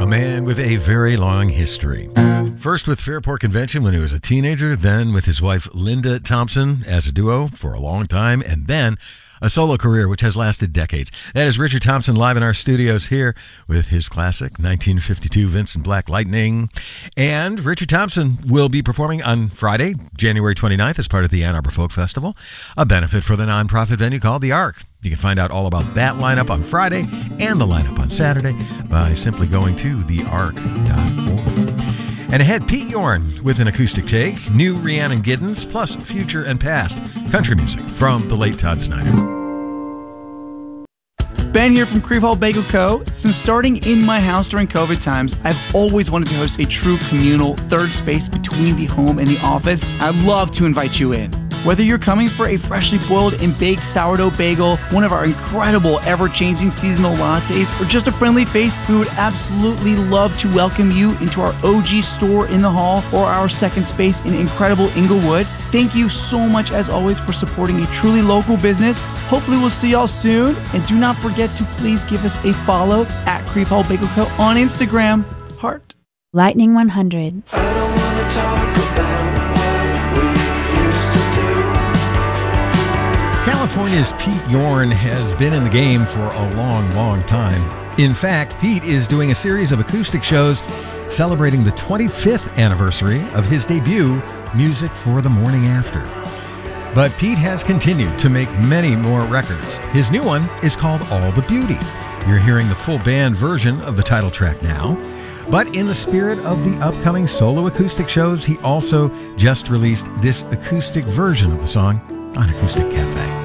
A man with a very long history. First with Fairport Convention when he was a teenager, then with his wife Linda Thompson as a duo for a long time, and then a solo career which has lasted decades. That is Richard Thompson live in our studios here with his classic 1952 Vincent Black Lightning. And Richard Thompson will be performing on Friday, January 29th as part of the Ann Arbor Folk Festival, a benefit for the nonprofit venue called The Ark. You can find out all about that lineup on Friday and the lineup on Saturday by simply going to theark.org. And ahead, Pete Yorn with an acoustic take, new Rhiannon Giddens, plus future and past country music from the late Todd Snyder. Ben here from Creve Hall Bagel Co. Since starting in my house during COVID times, I've always wanted to host a true communal third space between the home and the office. I'd love to invite you in. Whether you're coming for a freshly boiled and baked sourdough bagel, one of our incredible ever-changing seasonal lattes, or just a friendly face, we would absolutely love to welcome you into our OG store in the hall or our second space in incredible Inglewood. Thank you so much, as always, for supporting a truly local business. Hopefully we'll see y'all soon. And do not forget to please give us a follow at Creve Hall Bagel Co. on Instagram. Heart. Lightning 100. I don't wanna talk about what we used to do. California's Pete Yorn has been in the game for a long, long time. In fact, Pete is doing a series of acoustic shows celebrating the 25th anniversary of his debut, Music for the Morning After. But Pete has continued to make many more records. His new one is called All the Beauty. You're hearing the full band version of the title track now. But in the spirit of the upcoming solo acoustic shows, he also just released this acoustic version of the song on Acoustic Cafe.